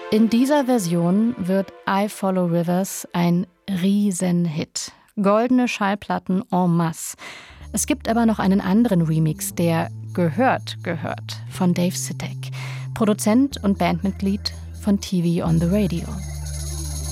In dieser Version wird I Follow Rivers ein Riesenhit. Goldene Schallplatten en masse. Es gibt aber noch einen anderen Remix, der gehört von Dave Sitek, Produzent und Bandmitglied von TV on the Radio.